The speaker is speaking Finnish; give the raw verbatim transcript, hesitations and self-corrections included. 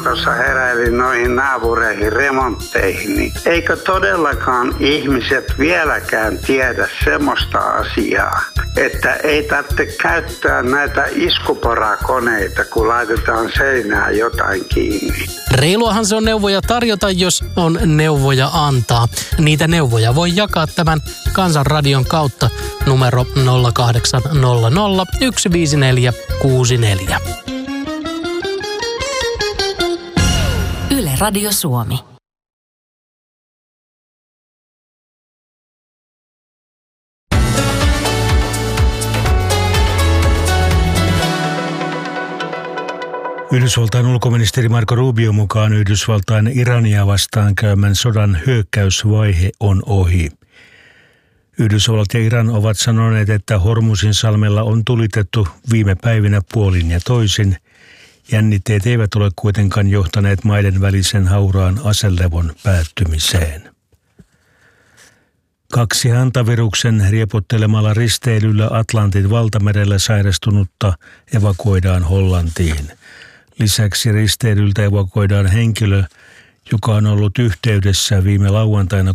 tuossa heräilin noihin naapureihin remontteihin, niin eikö todellakaan ihmiset vieläkään tiedä semmoista asiaa, että ei tarvitse käyttää näitä iskuporakoneita, kun laitetaan seinään jotain kiinni. Reiluahan se on neuvoja tarjota, jos on neuvoja antaa. Niitä neuvoja voi jakaa tämän Kansanradion kautta numero nolla kahdeksan nolla nolla yksi viisi neljä kuusi neljä. Yle Radio Suomi. Yhdysvaltain ulkoministeri Marco Rubio mukaan Yhdysvaltain Irania vastaan käymän sodan hyökkäysvaihe on ohi. Yhdysvallat ja Iran ovat sanoneet, että Hormuzin salmella on tulitettu viime päivinä puolin ja toisin. Jännitteet eivät ole kuitenkaan johtaneet maiden välisen hauraan aselevon päättymiseen. Kaksi hantaviruksen riepottelemalla risteilyllä Atlantin valtamerellä sairastunutta evakuoidaan Hollantiin. Lisäksi risteilyltä evakuoidaan henkilö, joka on ollut yhteydessä viime lauantaina